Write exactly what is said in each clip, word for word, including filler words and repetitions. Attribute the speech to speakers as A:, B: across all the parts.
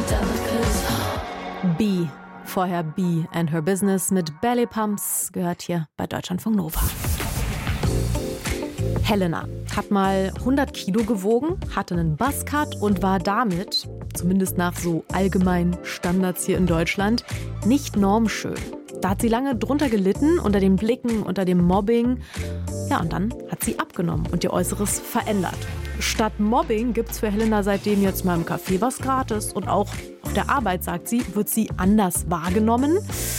A: B. Vorher B and Her Business mit Belly Pumps gehört hier bei Deutschlandfunk Nova. Helena hat mal hundert Kilo gewogen, hatte einen Buzzcut und war damit, zumindest nach so allgemeinen Standards hier in Deutschland, nicht normschön. Da hat sie lange drunter gelitten, unter den Blicken, unter dem Mobbing. Ja, und dann hat sie abgenommen und ihr Äußeres verändert. Statt Mobbing gibt's für Helena seitdem jetzt mal im Café was gratis. Und auch auf der Arbeit, sagt sie, wird sie anders wahrgenommen.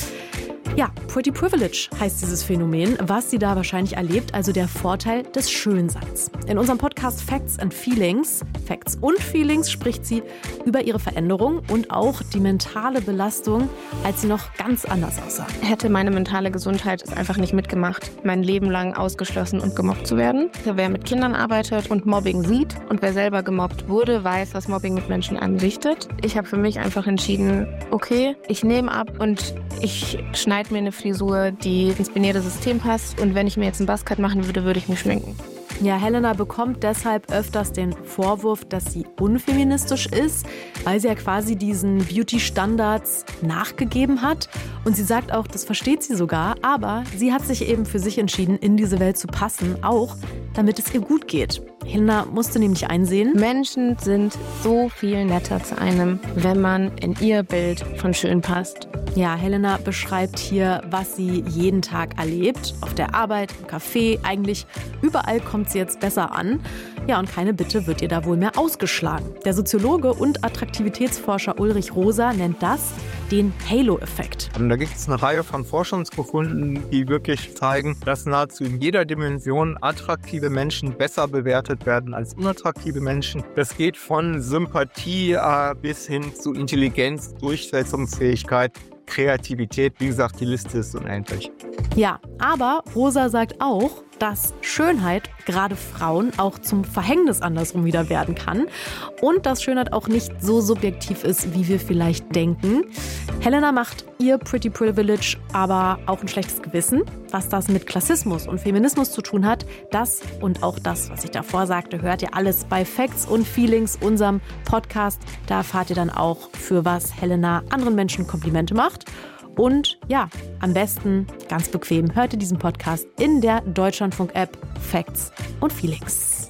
A: Ja, Pretty Privilege heißt dieses Phänomen, was sie da wahrscheinlich erlebt, also der Vorteil des Schönseins. In unserem Podcast Facts and Feelings, Facts und Feelings, spricht sie über ihre Veränderung und auch die mentale Belastung, als sie noch ganz anders aussah.
B: Hätte meine mentale Gesundheit es einfach nicht mitgemacht, mein Leben lang ausgeschlossen und gemobbt zu werden. Wer mit Kindern arbeitet und Mobbing sieht und wer selber gemobbt wurde, weiß, was Mobbing mit Menschen anrichtet. Ich habe für mich einfach entschieden, okay, ich nehme ab und ich schneide mir eine Frisur, die ins binäre System passt. Und wenn ich mir jetzt einen Buzzcut machen würde, würde ich mich schminken.
A: Ja, Helena bekommt deshalb öfters den Vorwurf, dass sie unfeministisch ist, weil sie ja quasi diesen Beauty-Standards nachgegeben hat. Und sie sagt auch, das versteht sie sogar, aber sie hat sich eben für sich entschieden, in diese Welt zu passen, auch damit es ihr gut geht. Helena musste nämlich einsehen:
B: Menschen sind so viel netter zu einem, wenn man in ihr Bild von schön passt.
A: Ja, Helena beschreibt hier, was sie jeden Tag erlebt. Auf der Arbeit, im Café, eigentlich überall kommt sie jetzt besser an. Ja, und keine Bitte wird ihr da wohl mehr ausgeschlagen. Der Soziologe und Attraktivitätsforscher Ulrich Rosa nennt das den Halo-Effekt.
C: Da gibt es eine Reihe von Forschungsbefunden, die wirklich zeigen, dass nahezu in jeder Dimension attraktive Menschen besser bewertet werden als unattraktive Menschen. Das geht von Sympathie äh, bis hin zu Intelligenz, Durchsetzungsfähigkeit, Kreativität. Wie gesagt, die Liste ist unendlich.
A: Ja, aber Rosa sagt auch, dass Schönheit gerade Frauen auch zum Verhängnis andersrum wieder werden kann und dass Schönheit auch nicht so subjektiv ist, wie wir vielleicht denken. Helena macht ihr Pretty Privilege aber auch ein schlechtes Gewissen. Was das mit Klassismus und Feminismus zu tun hat, das und auch das, was ich davor sagte, hört ihr alles bei Facts und Feelings, unserem Podcast. Da erfahrt ihr dann auch, für was Helena anderen Menschen Komplimente macht. Und ja, am besten, ganz bequem, hört ihr diesen Podcast in der Deutschlandfunk-App Facts und Feelings.